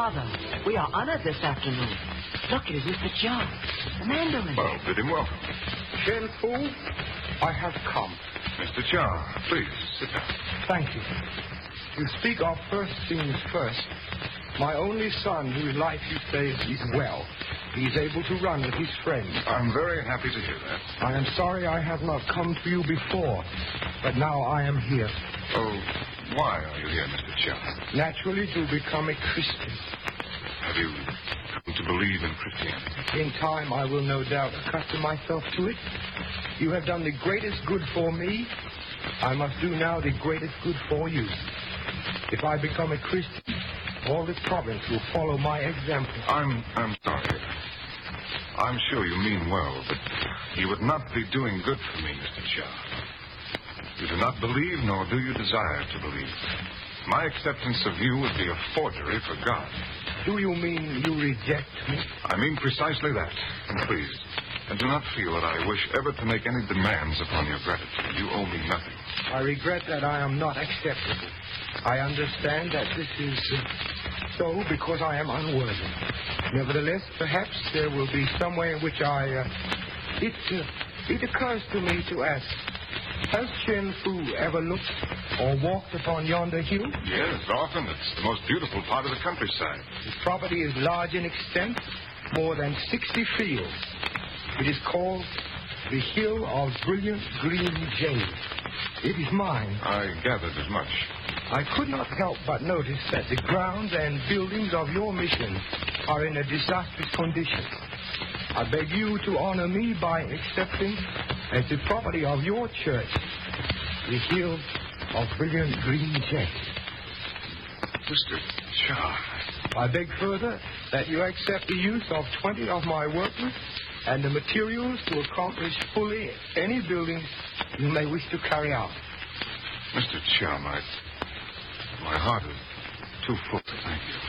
Father, we are honored this afternoon. Look, it is Mr. John, the mandarin. Well, bid him welcome. Chen Fu, I have come. Mr. Cha, please, sit down. Thank you. You speak of first things first. My only son, whose life you say is well. He's able to run with his friends. I'm very happy to hear that. I am sorry I have not come to you before, but now I am here. Oh, why are you here, Mr. Cha? Naturally, to become a Christian. Have you come to believe in Christianity? In time, I will no doubt accustom myself to it. You have done the greatest good for me. I must do now the greatest good for you. If I become a Christian, all the province will follow my example. I'm sorry. I'm sure you mean well, but you would not be doing good for me, Mr. Cha. You do not believe, nor do you desire to believe. My acceptance of you would be a forgery for God. Do you mean you reject me? I mean precisely that. And please, and do not feel that I wish ever to make any demands upon your gratitude. You owe me nothing. I regret that I am not acceptable. I understand that this is so because I am unworthy. Nevertheless, perhaps there will be some way in which it occurs to me to ask, has Chen Fu ever looked or walked upon yonder hill? Yes, often. It's the most beautiful part of the countryside. His property is large in extent, more than 60 fields. It is called the Hill of Brilliant Green Jade. It is mine. I gathered as much. I could not help but notice that the grounds and buildings of your mission are in a disastrous condition. I beg you to honor me by accepting as the property of your church the Hill of Brilliant Green Jade. Mr. Cha. I beg further that you accept the use of 20 of my workmen and the materials to accomplish fully any buildings you may wish to carry out. Mr. Cha, my heart is too full to thank you.